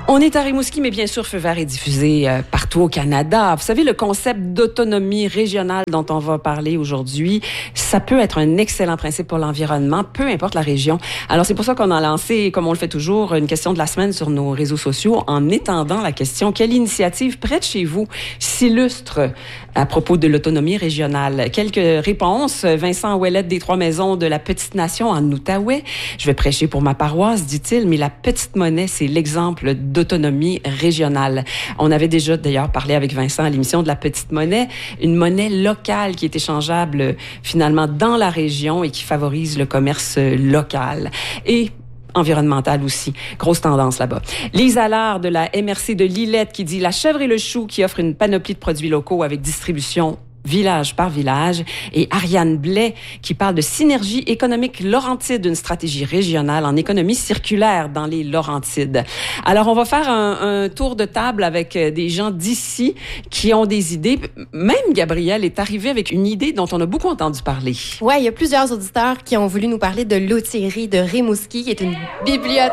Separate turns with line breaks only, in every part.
On est à Rimouski, mais bien sûr, Feu vert est diffusé partout au Canada. Vous savez, le concept d'autonomie régionale dont on va parler aujourd'hui, ça peut être un excellent principe pour l'environnement, peu importe la région. Alors, c'est pour ça qu'on a lancé, comme on le fait toujours, une question de la semaine sur nos réseaux sociaux en étendant la question « Quelle initiative près de chez vous s'illustre à propos de l'autonomie régionale? » Quelques réponses. Vincent Ouellette des Trois-Maisons de la Petite Nation en Outaouais. Je vais prêcher pour ma paroisse, dit-il, mais la petite monnaie, c'est l'exemple d'autonomie régionale. On avait déjà d'ailleurs parlé avec Vincent à l'émission de la petite monnaie, une monnaie locale qui est échangeable finalement dans la région et qui favorise le commerce local. Et environnementale aussi. Grosse tendance là-bas. Lise Allard de la MRC de Lillette qui dit « La chèvre et le chou qui offre une panoplie de produits locaux avec distribution village par village » et Ariane Blais qui parle de synergie économique Laurentide, une stratégie régionale en économie circulaire dans les Laurentides. Alors, on va faire un tour de table avec des gens d'ici qui ont des idées. Même Gabrielle est arrivée avec une idée dont on a beaucoup entendu parler.
Oui, il y a plusieurs auditeurs qui ont voulu nous parler de l'Outillerie de Rimouski, qui est une bibliothèque.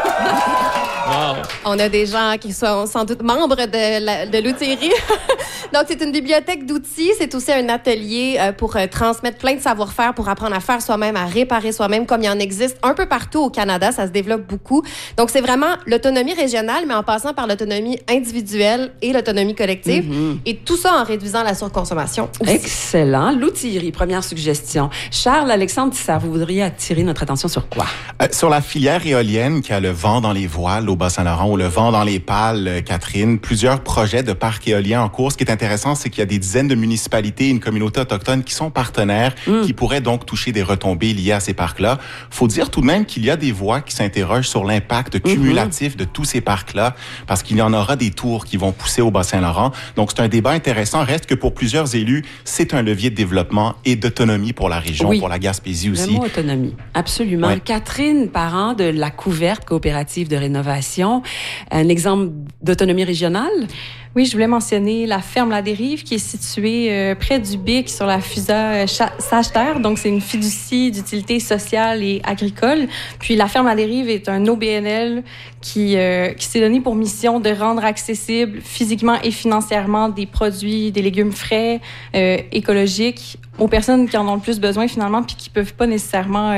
Wow. On a des gens qui sont sans doute membres de l'Outillerie. Donc, c'est une bibliothèque d'outils. C'est aussi un atelier pour transmettre plein de savoir-faire, pour apprendre à faire soi-même, à réparer soi-même, comme il en existe un peu partout au Canada. Ça se développe beaucoup. Donc, c'est vraiment l'autonomie régionale, mais en passant par l'autonomie individuelle et l'autonomie collective. Mm-hmm. Et tout ça en réduisant la surconsommation aussi.
Excellent. L'outillerie, première suggestion. Charles, Alexandre Tissard, vous voudriez attirer notre attention sur quoi?
Sur la filière éolienne qui a le vent dans les voiles au Bas-Saint-Laurent ou le vent dans les pales, Catherine. Plusieurs projets de parcs éoliens en cours. Ce qui est intéressant, c'est qu'il y a des dizaines de municipalités et une communauté autochtone qui sont partenaires, qui pourraient donc toucher des retombées liées à ces parcs-là. Faut dire tout de même qu'il y a des voix qui s'interrogent sur l'impact cumulatif de tous ces parcs-là, parce qu'il y en aura des tours qui vont pousser au Bas-Saint-Laurent. Donc, c'est un débat intéressant. Reste que pour plusieurs élus, c'est un levier de développement et d'autonomie pour la région, pour la Gaspésie aussi.
Le mot autonomie, absolument. Ouais. Catherine Parent de La Couverte, coopérative de rénovation, un exemple d'autonomie régionale?
Oui, je voulais mentionner la ferme La Dérive qui est située près du Bic sur la FUSA Sage-Terre. Donc, c'est une fiducie d'utilité sociale et agricole. Puis, la ferme La Dérive est un OBNL qui s'est donné pour mission de rendre accessible physiquement et financièrement des produits, des légumes frais, écologiques aux personnes qui en ont le plus besoin finalement puis qui peuvent pas nécessairement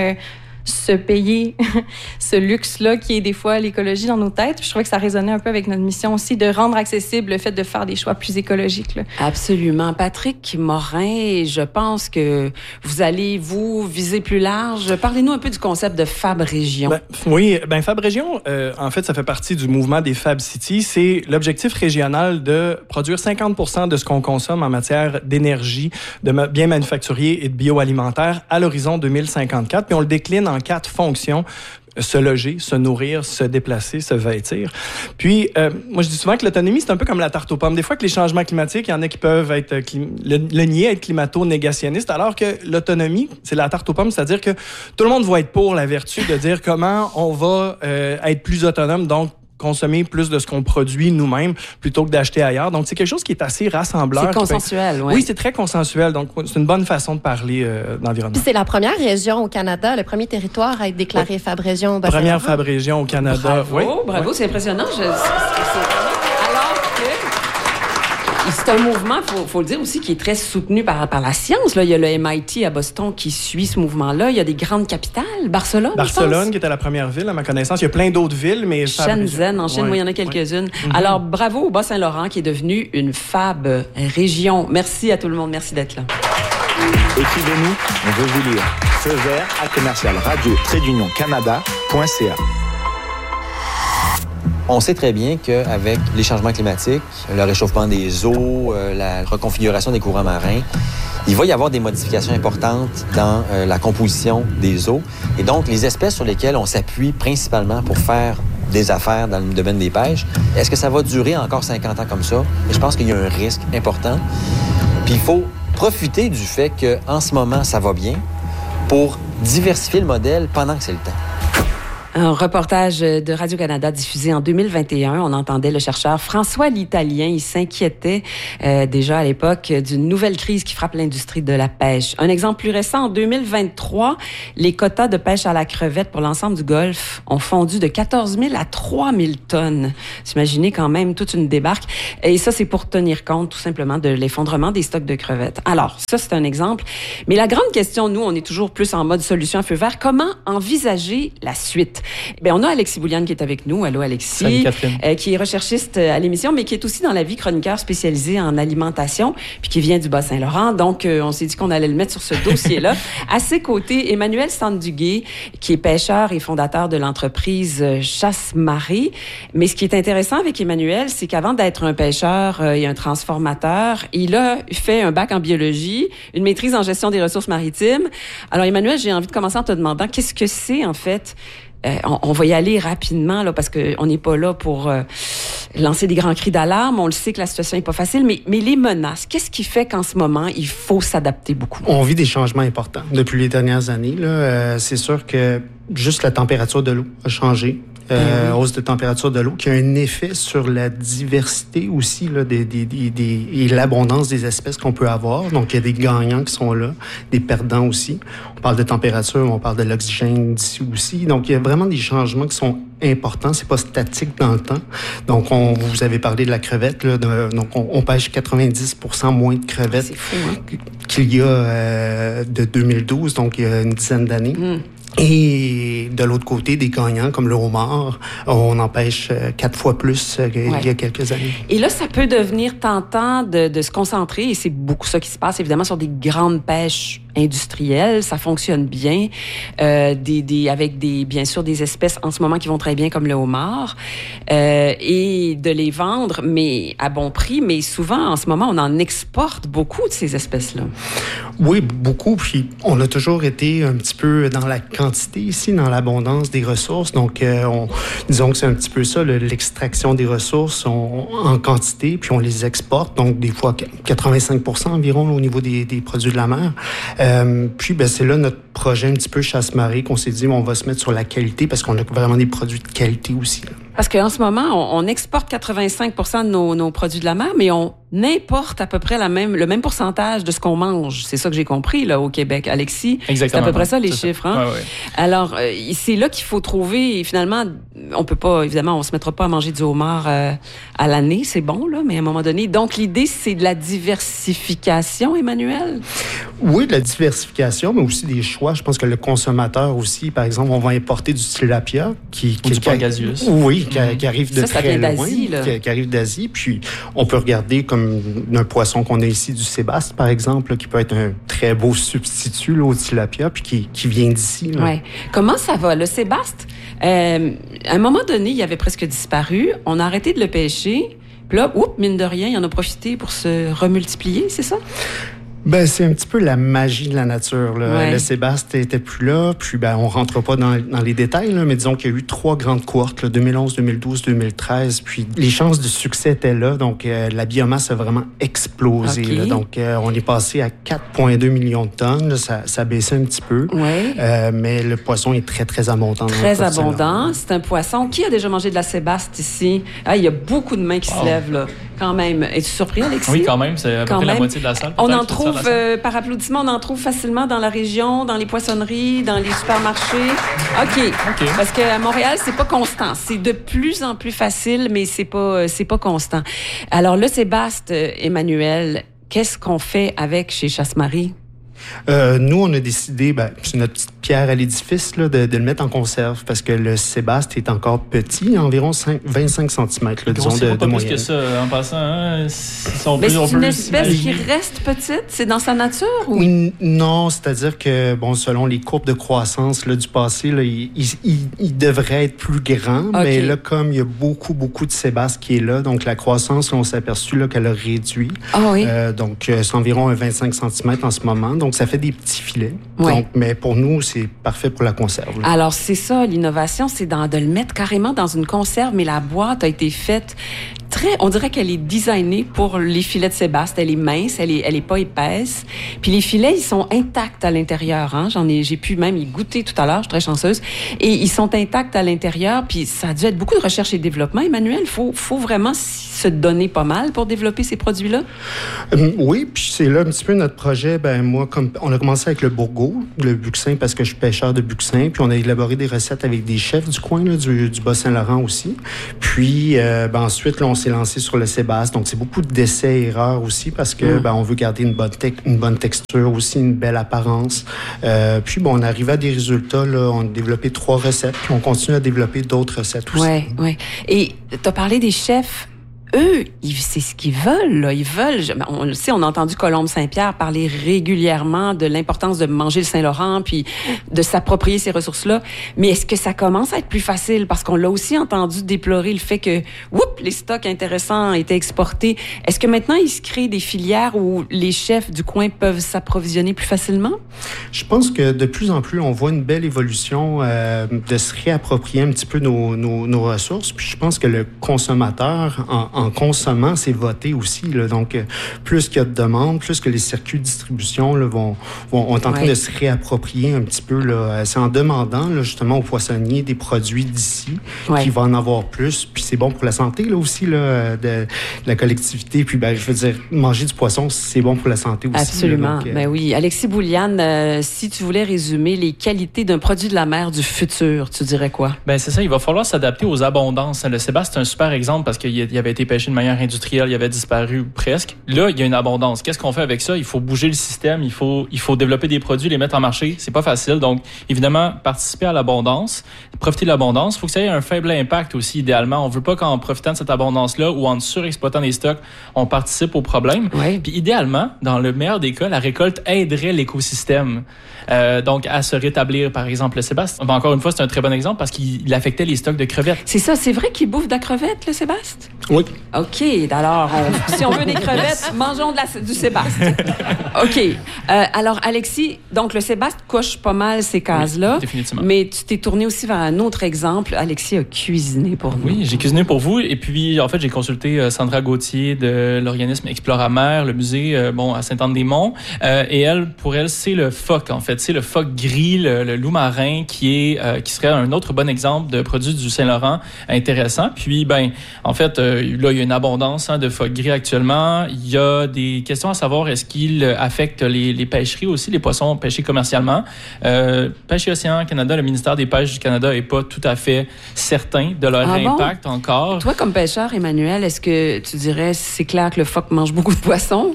se payer ce luxe-là qui est des fois l'écologie dans nos têtes. Puis je trouvais que ça résonnait un peu avec notre mission aussi de rendre accessible le fait de faire des choix plus écologiques. Là.
Absolument. Patrick Morin, je pense que vous allez vous viser plus large. Parlez-nous un peu du concept de Fab Région.
Fab Région, en fait, ça fait partie du mouvement des Fab Cities. C'est l'objectif régional de produire 50% de ce qu'on consomme en matière d'énergie, de biens manufacturiers et de bioalimentaire à l'horizon 2054. Puis on le décline en 4 fonctions: se loger, se nourrir, se déplacer, se vêtir. Puis, moi, je dis souvent que l'autonomie, c'est un peu comme la tarte aux pommes. Des fois, que les changements climatiques, il y en a qui peuvent être le nier, être climato-négationnistes, alors que l'autonomie, c'est la tarte aux pommes, c'est-à-dire que tout le monde va être pour la vertu de dire comment on va être plus autonome, donc consommer plus de ce qu'on produit nous-mêmes plutôt que d'acheter ailleurs. Donc, c'est quelque chose qui est assez rassembleur.
C'est consensuel, oui.
Oui, c'est très consensuel. Donc, c'est une bonne façon de parler d'environnement.
Puis c'est la première région au Canada, le premier territoire à être déclaré Fab Région au Bas-Saint-Laurent.
Première Fab Région au Canada.
Bravo, c'est impressionnant. C'est un mouvement, faut le dire aussi, qui est très soutenu par la science. Là, il y a le MIT à Boston qui suit ce mouvement-là. Il y a des grandes capitales. Barcelone,
qui était la première ville, à ma connaissance. Il y a plein d'autres villes, mais...
Shenzhen, en Chine, il y en a quelques-unes. Alors, bravo au Bas-Saint-Laurent qui est devenu une Fab Région. Merci à tout le monde. Merci d'être là.
Écrivez-nous, on veut vous lire. Feu vert à commercial radio-canada.ca.
On sait très bien qu'avec les changements climatiques, le réchauffement des eaux, la reconfiguration des courants marins, il va y avoir des modifications importantes dans la composition des eaux. Et donc, les espèces sur lesquelles on s'appuie principalement pour faire des affaires dans le domaine des pêches, est-ce que ça va durer encore 50 ans comme ça? Et je pense qu'il y a un risque important. Puis il faut profiter du fait qu'en ce moment, ça va bien pour diversifier le modèle pendant que c'est le temps.
Un reportage de Radio-Canada diffusé en 2021. On entendait le chercheur François l'Italien. Il s'inquiétait déjà à l'époque d'une nouvelle crise qui frappe l'industrie de la pêche. Un exemple plus récent, en 2023, les quotas de pêche à la crevette pour l'ensemble du Golfe ont fondu de 14 000 à 3 000 tonnes. Vous imaginez quand même toute une débarque. Et ça, c'est pour tenir compte tout simplement de l'effondrement des stocks de crevettes. Alors, ça, c'est un exemple. Mais la grande question, nous, on est toujours plus en mode solution à feu vert. Comment envisager la suite? Bien, on a Alexis Bouliane qui est avec nous. Allô, Alexis.
Salut, Catherine.
Qui est recherchiste à l'émission, mais qui est aussi dans la vie chroniqueur spécialisé en alimentation, puis qui vient du Bas-Saint-Laurent. Donc, on s'est dit qu'on allait le mettre sur ce dossier-là. À ses côtés, Emmanuel Sanduguay, qui est pêcheur et fondateur de l'entreprise Chasse-Marée. Mais ce qui est intéressant avec Emmanuel, c'est qu'avant d'être un pêcheur et un transformateur, il a fait un bac en biologie, une maîtrise en gestion des ressources maritimes. Alors, Emmanuel, j'ai envie de commencer en te demandant qu'est-ce que c'est, en fait, on va y aller rapidement là parce que on n'est pas là pour lancer des grands cris d'alarme. On le sait que la situation est pas facile, mais les menaces, qu'est-ce qui fait qu'en ce moment il faut s'adapter beaucoup?
On vit des changements importants depuis les dernières années. Là, c'est sûr que juste la température de l'eau a changé. Hausse de température de l'eau, qui a un effet sur la diversité aussi là, et l'abondance des espèces qu'on peut avoir. Donc, il y a des gagnants qui sont là, des perdants aussi. On parle de température, on parle de l'oxygène d'ici aussi. Donc, il y a vraiment des changements qui sont importants. C'est pas statique dans le temps. Donc, vous avez parlé de la crevette. Là, donc, on pêche 90% moins de crevettes
c'est fou, hein?
qu'il y a de 2012, donc il y a une dizaine d'années. Et de l'autre côté, des gagnants comme le homard, on en pêche 4 fois plus qu'il y a quelques années.
Et là, ça peut devenir tentant de se concentrer, et c'est beaucoup ça qui se passe, évidemment, sur des grandes pêches industrielles. Ça fonctionne bien, avec bien sûr, des espèces en ce moment qui vont très bien, comme le homard, et de les vendre, mais à bon prix. Mais souvent, en ce moment, on en exporte beaucoup de ces espèces-là.
Oui, beaucoup. Puis, on a toujours été un petit peu dans la quantité ici, dans l'abondance des ressources. Donc, disons que c'est un petit peu ça, l'extraction des ressources en quantité, puis on les exporte. Donc, des fois, 85% environ là, au niveau des produits de la mer. Puis, c'est là notre projet un petit peu Chasse-Marée qu'on s'est dit, on va se mettre sur la qualité parce qu'on a vraiment des produits de qualité aussi. Là.
Parce qu'en ce moment, on exporte 85% de nos produits de la mer, mais on importe à peu près le même pourcentage de ce qu'on mange. C'est ça que j'ai compris là au Québec, Alexis.
Exactement.
C'est à peu près ça les chiffres. Hein?
Ouais.
Alors, c'est là qu'il faut trouver. Et finalement, on peut pas, évidemment, on se mettra pas à manger du homard à l'année. C'est bon là, mais à un moment donné. Donc l'idée, c'est de la diversification, Emmanuel.
Oui, de la diversification, mais aussi des choix. Je pense que le consommateur aussi, par exemple, on va importer du tilapia
du Pangasius.
Oui, qui arrive de très loin,
d'Asie,
qui arrive d'Asie. Puis on peut regarder comme un poisson qu'on a ici, du sébaste, par exemple, là, qui peut être un très beau substitut là, au tilapia, puis qui vient d'ici.
Ouais. Comment ça va? Le sébaste, à un moment donné, il avait presque disparu. On a arrêté de le pêcher. Puis là, mine de rien, il en a profité pour se remultiplier, c'est ça?
C'est un petit peu la magie de la nature. Là.
Ouais.
Le sébaste était plus là, puis on rentre pas dans les détails, là, mais disons qu'il y a eu 3 grandes cohortes, là, 2011, 2012, 2013, puis les chances de succès étaient là, donc la biomasse a vraiment explosé.
Okay.
Là, donc on est passé à 4,2 millions de tonnes, là, ça a baissé un petit peu, mais le poisson est très, très abondant.
Très abondant, c'est un poisson. Qui a déjà mangé de la sébaste ici? Ah, il y a beaucoup de mains qui se lèvent, là, quand même. Es-tu surpris, Alexis?
Oui, quand même, c'est à peu près la moitié de la salle.
On en trouve, par applaudissement, on en trouve facilement dans la région, dans les poissonneries, dans les supermarchés. OK. Parce qu'à Montréal, c'est pas constant. C'est de plus en plus facile, mais c'est pas constant. Alors, le sébaste, Emmanuel, qu'est-ce qu'on fait avec chez Chasse-Marée?
Nous, on a décidé, c'est notre petite pierre à l'édifice, là, de le mettre en conserve parce que le sébaste est encore petit, environ 25 cm, là, disons, de
pas
moyenne.
Plus que ça, en passant, hein,
C'est une espèce qui reste petite? C'est dans sa nature? Ou?
Oui, non, c'est-à-dire que, selon les courbes de croissance là, du passé, là, il devrait être plus grand, mais là, comme il y a beaucoup, beaucoup de sébaste qui est là, donc la croissance, là, on s'est aperçu là, qu'elle a réduit. Donc, c'est environ un 25 cm en ce moment. Donc, ça fait des petits filets.
Ouais.
Donc, mais pour nous, c'est parfait pour la conserve. Là.
Alors, c'est ça, l'innovation, c'est de le mettre carrément dans une conserve, mais la boîte a été faite on dirait qu'elle est designée pour les filets de sébaste. Elle est mince, elle est pas épaisse. Puis les filets, ils sont intacts à l'intérieur. Hein? J'ai pu même y goûter tout à l'heure. Je suis très chanceuse. Et ils sont intacts à l'intérieur. Puis ça a dû être beaucoup de recherche et développement. Emmanuel, faut vraiment se donner pas mal pour développer ces produits-là.
Oui, puis c'est là un petit peu notre projet. Ben moi, comme on a commencé avec le bourgeot, le buxin, parce que je suis pêcheur de buxin. Puis on a élaboré des recettes avec des chefs du coin, là, du Bas-Saint-Laurent aussi. Puis ensuite, là, on s'est lancé sur le sébaste. Donc c'est beaucoup d'essais-erreurs aussi parce que on veut garder une bonne texture aussi, une belle apparence. Puis on arrive à des résultats. Là, on a développé 3 recettes. Puis on continue à développer d'autres recettes aussi.
Oui. Et tu as parlé des chefs. Eux, c'est ce qu'ils veulent, là. Ils veulent, on le sait, on a entendu Colombe Saint-Pierre parler régulièrement de l'importance de manger le Saint-Laurent puis de s'approprier ces ressources-là. Mais est-ce que ça commence à être plus facile? Parce qu'on l'a aussi entendu déplorer le fait que, les stocks intéressants étaient exportés. Est-ce que maintenant, il se crée des filières où les chefs du coin peuvent s'approvisionner plus facilement?
Je pense que de plus en plus, on voit une belle évolution de se réapproprier un petit peu nos ressources. Puis je pense que le consommateur, en consommant, c'est voté aussi. Là. Donc, plus qu'il y a de demandes, plus que les circuits de distribution là, vont en train de se réapproprier un petit peu. Là. C'est en demandant là, justement aux poissonniers des produits d'ici qu'il va en avoir plus. Puis c'est bon pour la santé là, aussi là, de la collectivité. Puis je veux dire, manger du poisson, c'est bon pour la santé aussi.
Absolument.
Là, donc,
ben oui. Alexis Bouliane, si tu voulais résumer les qualités d'un produit de la mer du futur, tu dirais quoi?
Ben c'est ça, il va falloir s'adapter aux abondances. Le sébaste, c'est un super exemple parce qu'il avait été pêché de manière industrielle, il avait disparu presque. Là, il y a une abondance. Qu'est-ce qu'on fait avec ça? Il faut bouger le système, il faut développer des produits, les mettre en marché. C'est pas facile. Donc, évidemment, participer à l'abondance, profiter de l'abondance. Il faut que ça ait un faible impact aussi, idéalement. On veut pas qu'en profitant de cette abondance-là ou en surexploitant des stocks, on participe au problème. Oui. Puis idéalement, dans le meilleur des cas, la récolte aiderait l'écosystème. Donc, à se rétablir, par exemple, le sébaste. Encore une fois, c'est un très bon exemple parce qu'il affectait les stocks de crevettes.
C'est ça, c'est vrai qu'il bouffe de la crevette, le sébaste?
Oui.
OK, alors, si on veut des crevettes, mangeons du sébaste. OK. Alors, Alexis, donc le sébaste coche pas mal ces cases-là.
Oui, définitivement.
Mais tu t'es tourné aussi vers un autre exemple. Alexis a cuisiné pour nous.
Oui, j'ai cuisiné pour vous. Et puis, en fait, j'ai consulté Sandra Gauthier de l'organisme Exploramer, le musée à Sainte-Anne-des-Monts. Et pour elle, c'est le phoque, en fait. C'est le phoque gris, le loup marin, qui serait un autre bon exemple de produit du Saint-Laurent intéressant. Puis, en fait, là, il y a une abondance de phoque gris actuellement. Il y a des questions à savoir, est-ce qu'il affecte les pêcheries aussi, les poissons pêchés commercialement? Pêche et Océan Canada, le ministère des Pêches du Canada n'est pas tout à fait certain de leur impact encore.
Toi, comme pêcheur, Emmanuel, est-ce que tu dirais, c'est clair que le phoque mange beaucoup de poissons?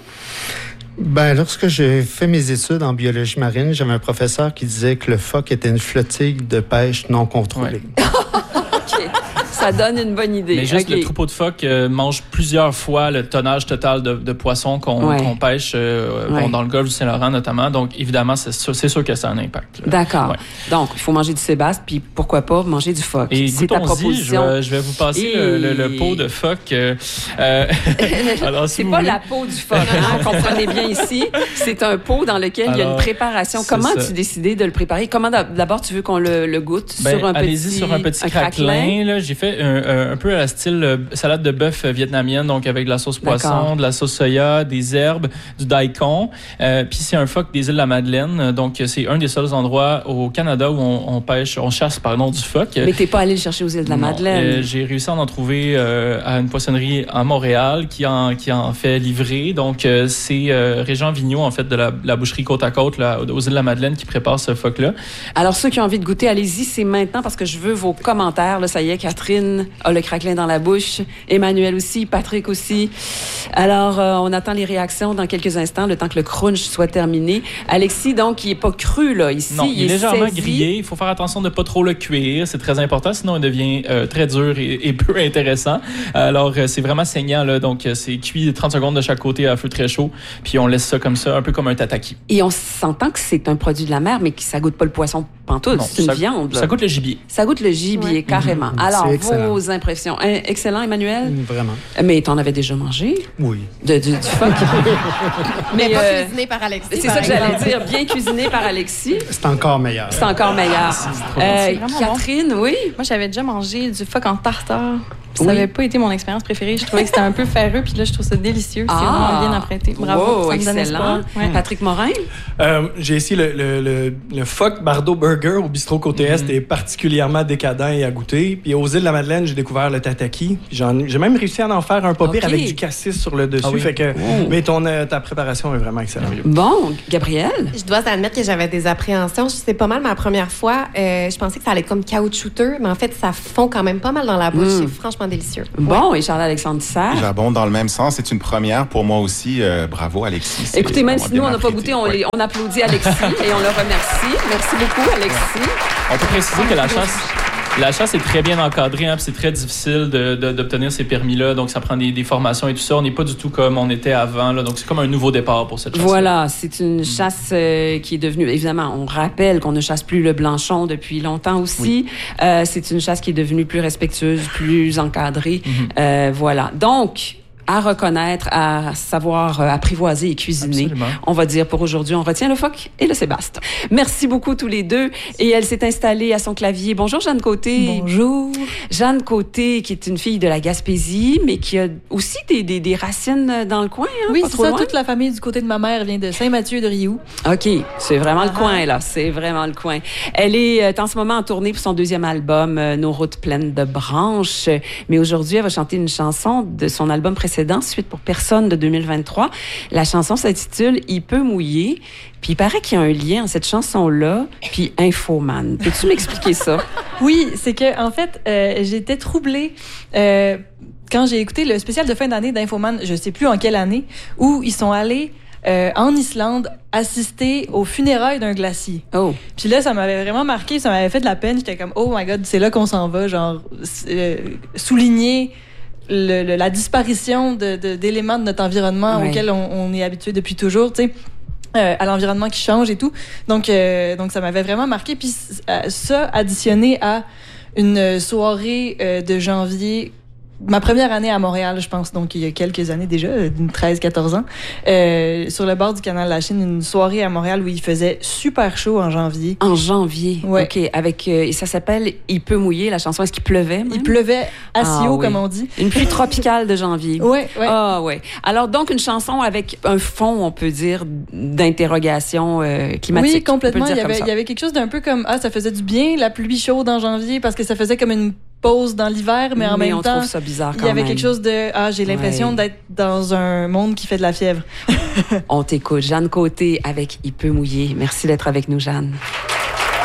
Lorsque j'ai fait mes études en biologie marine, j'avais un professeur qui disait que le phoque était une flottille de pêche non contrôlée.
Ouais. Ça donne une bonne idée.
Mais juste le troupeau de phoques mange plusieurs fois le tonnage total de poissons qu'on pêche dans le golfe du Saint-Laurent notamment. Donc, évidemment, c'est sûr que ça a un impact. Là.
D'accord. Ouais. Donc, il faut manger du sébaste, puis pourquoi pas manger du phoque.
Et c'est ta proposition. Je vais vous passer le pot de phoque.
Alors, c'est pas la peau du phoque, comprenez bien ici. C'est un pot dans lequel il y a une préparation. Comment as-tu décidé de le préparer? Comment d'abord tu veux qu'on le goûte?
Allez-y sur un petit craquelin. Là, j'ai fait un peu à la style salade de bœuf vietnamienne, donc avec de la sauce poisson, de la sauce soya, des herbes, du daikon. Puis c'est un phoque des îles de la Madeleine. Donc c'est un des seuls endroits au Canada où on chasse du phoque.
Mais t'es pas allé le chercher aux îles de la Madeleine?
J'ai réussi à en trouver à une poissonnerie à Montréal qui en fait livrer. Donc c'est Régent Vigneault, en fait, de la boucherie Côte à Côte là, aux îles de la Madeleine qui prépare ce phoque-là.
Alors ceux qui ont envie de goûter, allez-y, c'est maintenant parce que je veux vos commentaires. Là, ça y est, Catherine a le craquelin dans la bouche. Emmanuel aussi, Patrick aussi. Alors, on attend les réactions dans quelques instants, le temps que le crunch soit terminé. Alexis, donc, il n'est pas cru, là, ici.
Non, il est légèrement
saisi.
grillé. Il faut faire attention de ne pas trop le cuire. C'est très important, sinon il devient très dur et peu intéressant. Alors, c'est vraiment saignant, là. Donc, c'est cuit 30 secondes de chaque côté à feu très chaud. Puis, on laisse ça comme ça, un peu comme un tataki.
Et on s'entend que c'est un produit de la mer, mais que ça goûte pas le poisson pantoute. C'est une viande, là.
Ça goûte le gibier.
Ça goûte le gibier, carrément. Alors, vos impressions. Excellent, Emmanuel?
Vraiment.
Mais t'en avais déjà mangé?
Oui.
Du phoque.
mais pas cuisiné par Alexis.
C'est ça que j'allais dire. Bien cuisiné par Alexis.
C'est encore meilleur.
C'est encore meilleur. Catherine, bon. Oui?
Moi, j'avais déjà mangé du phoque en tartare. Ça n'avait pas été mon expérience préférée. Je trouvais que c'était un peu ferreux, puis là, je trouve ça délicieux. C'est vraiment bien apprêté. Bravo, ça me donne espoir.
Ouais. Patrick Morin?
J'ai essayé le Phoque Bardo Burger au bistrot Côté Est, est particulièrement décadent et à goûter. Puis aux îles de la Madeleine, j'ai découvert le tataki. J'ai même réussi à en faire un pas pire avec du cassis sur le dessus. Fait que, mais ta préparation est vraiment excellente.
Bon, Gabrielle?
Je dois admettre que j'avais des appréhensions. C'est pas mal ma première fois. Je pensais que ça allait être comme caoutchouteux, mais en fait, ça fond quand même pas mal dans la bouche. C'est franchement délicieux.
Bon, et Charles-Alexandre Dissert?
J'abonde dans le même sens. C'est une première pour moi aussi. Bravo, Alexis.
Écoutez, même si nous, on n'a pas goûté, on applaudit Alexis et on le remercie. Merci beaucoup, Alexis.
On peut préciser que la chasse est très bien encadrée, puis c'est très difficile d'obtenir ces permis-là, donc ça prend des formations et tout ça. On n'est pas du tout comme on était avant, là, donc c'est comme un nouveau départ pour cette chasse.
Voilà, c'est une chasse qui est devenue, évidemment, on rappelle qu'on ne chasse plus le blanchon depuis longtemps aussi. Oui. C'est une chasse qui est devenue plus respectueuse, plus encadrée. Voilà, donc à reconnaître, à savoir apprivoiser et cuisiner.
Absolument.
On va dire pour aujourd'hui, on retient le phoque et le sébaste. Merci beaucoup tous les deux. Et elle s'est installée à son clavier. Bonjour Jeanne Côté.
Bonjour.
Jeanne Côté, qui est une fille de la Gaspésie, mais qui a aussi des racines dans le coin. Hein,
oui,
pas
c'est
trop
ça.
loin.
Toute la famille du côté de ma mère vient de Saint-Mathieu de Rioux.
OK. C'est vraiment le coin, là. C'est vraiment le coin. Elle est en ce moment en tournée pour son deuxième album, Nos routes pleines de branches. Mais aujourd'hui, elle va chanter une chanson de son album précédent, Suite pour personne de 2023. La chanson s'intitule « Il peut mouiller ». Puis il paraît qu'il y a un lien entre cette chanson-là puis Infoman. Peux-tu m'expliquer ça?
Oui, c'est que en fait, j'étais troublée quand j'ai écouté le spécial de fin d'année d'Infoman, je sais plus en quelle année, où ils sont allés en Islande assister aux funérailles d'un glacier.
Oh.
Puis là, ça m'avait vraiment marqué, ça m'avait fait de la peine. J'étais comme, oh my God, c'est là qu'on s'en va, genre souligner la disparition d'éléments de notre environnement auquel on est habitué depuis toujours, tu sais, à l'environnement qui change et tout. Donc ça m'avait vraiment marqué. Puis ça, additionné à une soirée de janvier, ma première année à Montréal, je pense, donc il y a quelques années déjà, 13-14 ans, sur le bord du canal de la Chine, une soirée à Montréal où il faisait super chaud en janvier.
En janvier?
Ouais.
OK. Avec, ça s'appelle « Il peut mouiller », la chanson. Est-ce qu'il pleuvait même?
Il pleuvait assez haut, comme on dit.
Une pluie tropicale de janvier.
Oui, oui.
Ah, oui. Alors, donc, une chanson avec un fond, on peut dire, d'interrogation climatique.
Oui, complètement.
Il
y avait quelque chose d'un peu comme, ça faisait du bien, la pluie chaude en janvier, parce que ça faisait comme une pause dans l'hiver, mais en même temps,
trouve ça bizarre quand
il y avait
même.
quelque chose de j'ai l'impression d'être dans un monde qui fait de la fièvre.
On t'écoute. Jeanne Côté avec Il peut mouiller. Merci d'être avec nous, Jeanne.